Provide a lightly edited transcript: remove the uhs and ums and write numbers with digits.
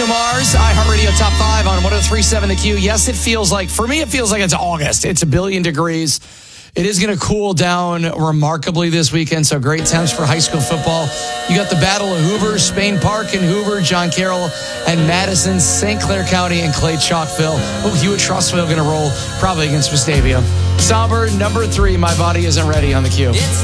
Mars, iHeartRadio Top 5 on 103.7 The Q. Yes, it feels like it's August. It's 1 billion degrees. It is going to cool down remarkably this weekend, so great temps for high school football. You got the Battle of Hoover, Spain Park and Hoover, John Carroll and Madison, St. Clair County and Clay Chalkville. Hewitt-Trussville going to roll probably against Vestavia. Somber, number 3, My Body Isn't Ready on The Q.